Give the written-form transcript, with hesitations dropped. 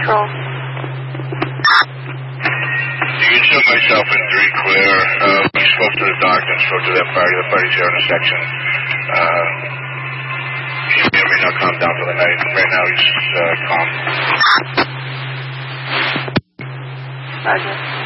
Control. You can show myself in 3 clear. We spoke to the doctor and spoke to that party. The party's here in a section. He may not calm down for the night. Right now he's calm. Roger.